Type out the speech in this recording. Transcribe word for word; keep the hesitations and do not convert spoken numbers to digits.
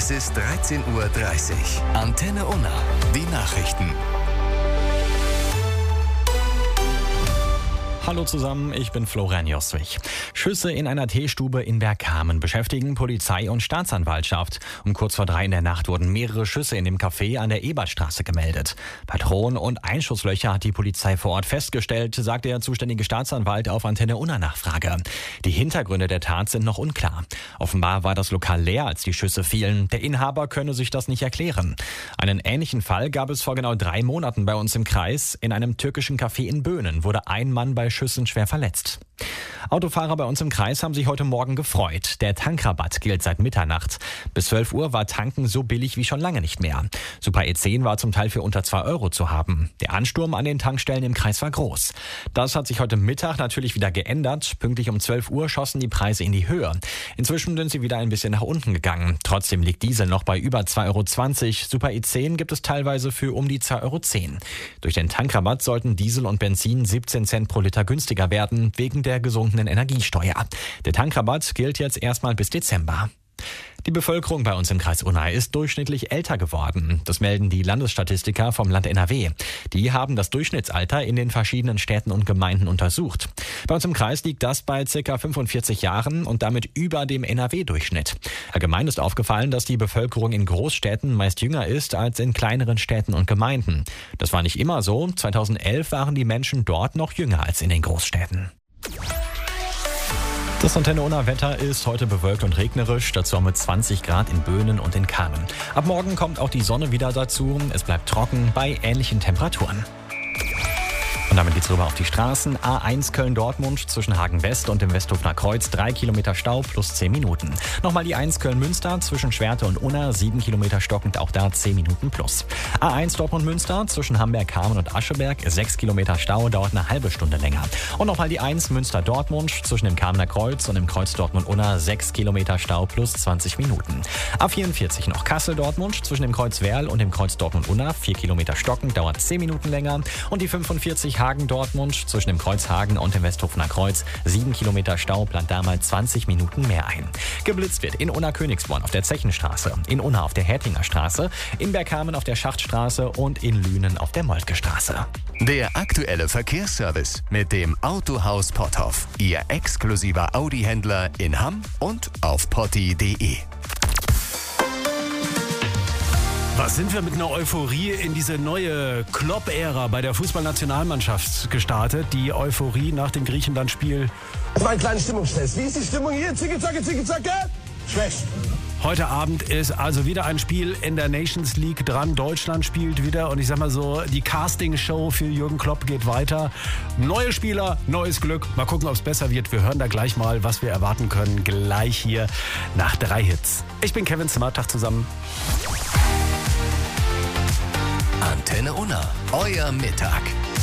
Es ist dreizehn Uhr dreißig. Antenne Unna. Die Nachrichten. Hallo zusammen, ich bin Florian Joswig. Schüsse in einer Teestube in Bergkamen beschäftigen Polizei und Staatsanwaltschaft. Um kurz vor drei in der Nacht wurden mehrere Schüsse in dem Café an der Ebertstraße gemeldet. Patronen und Einschusslöcher hat die Polizei vor Ort festgestellt, sagt der zuständige Staatsanwalt auf Antenne Unna Nachfrage. Die Hintergründe der Tat sind noch unklar. Offenbar war das Lokal leer, als die Schüsse fielen. Der Inhaber könne sich das nicht erklären. Einen ähnlichen Fall gab es vor genau drei Monaten bei uns im Kreis. In einem türkischen Café in Böhnen wurde ein Mann bei Schüssen schwer verletzt. Autofahrer bei uns im Kreis haben sich heute Morgen gefreut. Der Tankrabatt gilt seit Mitternacht. Bis zwölf Uhr war Tanken so billig wie schon lange nicht mehr. Super E zehn war zum Teil für unter zwei Euro zu haben. Der Ansturm an den Tankstellen im Kreis war groß. Das hat sich heute Mittag natürlich wieder geändert. Pünktlich um zwölf Uhr schossen die Preise in die Höhe. Inzwischen sind sie wieder ein bisschen nach unten gegangen. Trotzdem liegt Diesel noch bei über zwei Euro zwanzig. Super E zehn gibt es teilweise für um die zwei Euro zehn. Durch den Tankrabatt sollten Diesel und Benzin siebzehn Cent pro Liter günstiger werden, wegen der gesunkenen Energiesteuer. Der Tankrabatt gilt jetzt erstmal bis Dezember. Die Bevölkerung bei uns im Kreis Unna ist durchschnittlich älter geworden. Das melden die Landesstatistiker vom Land N R W. Die haben das Durchschnittsalter in den verschiedenen Städten und Gemeinden untersucht. Bei uns im Kreis liegt das bei ca. fünfundvierzig Jahren und damit über dem N R W-Durchschnitt. Allgemein ist aufgefallen, dass die Bevölkerung in Großstädten meist jünger ist als in kleineren Städten und Gemeinden. Das war nicht immer so. zweitausendelf waren die Menschen dort noch jünger als in den Großstädten. Das Antenne Unna Wetter ist heute bewölkt und regnerisch, dazu haben wir zwanzig Grad in Böhnen und in Kamen. Ab morgen kommt auch die Sonne wieder dazu, es bleibt trocken bei ähnlichen Temperaturen. Und damit geht's rüber auf die Straßen. A eins Köln-Dortmund zwischen Hagen-West und dem Westhofener Kreuz. drei Kilometer Stau plus zehn Minuten. Nochmal die eins Köln-Münster zwischen Schwerte und Unna. sieben Kilometer stockend, auch da zehn Minuten plus. A eins Dortmund-Münster zwischen Hamberg-Kamen und Ascheberg. sechs Kilometer Stau, dauert eine halbe Stunde länger. Und nochmal die eins Münster-Dortmund zwischen dem Kamener Kreuz und dem Kreuz Dortmund-Unna. sechs Kilometer Stau plus zwanzig Minuten. A vierundvierzig noch Kassel-Dortmund zwischen dem Kreuz Werl und dem Kreuz Dortmund-Unna. vier Kilometer stockend, dauert zehn Minuten länger. Und die fünfundvierzig Hagen-Dortmund zwischen dem Kreuz Hagen und dem Westhofener Kreuz. sieben Kilometer Stau, plant damals zwanzig Minuten mehr ein. Geblitzt wird in Unna-Königsborn auf der Zechenstraße, in Unna auf der Härtinger Straße, in Bergkamen auf der Schachtstraße und in Lünen auf der Moltke Straße. Der aktuelle Verkehrsservice mit dem Autohaus Potthoff. Ihr exklusiver Audi-Händler in Hamm und auf potti punkt de. Was sind wir mit einer Euphorie in diese neue Klopp-Ära bei der Fußballnationalmannschaft gestartet? Die Euphorie nach dem Griechenland-Spiel. Das war ein kleiner Stimmungstest. Wie ist die Stimmung hier? Zicke, zacke, zicke, zacke. Schlecht. Heute Abend ist also wieder ein Spiel in der Nations League dran. Deutschland spielt wieder und ich sag mal so, die Casting-Show für Jürgen Klopp geht weiter. Neue Spieler, neues Glück. Mal gucken, ob es besser wird. Wir hören da gleich mal, was wir erwarten können. Gleich hier nach drei Hits. Ich bin Kevin Zimmer, Tag zusammen. Antenne Unna, euer Mittag.